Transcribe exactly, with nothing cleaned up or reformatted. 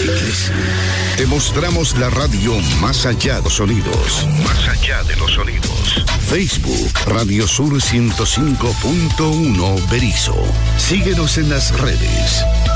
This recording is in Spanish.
Te mostramos la radio más allá de los sonidos. Más allá de los sonidos. Facebook, Radio Sur ciento cinco punto uno Berisso. Síguenos en las redes.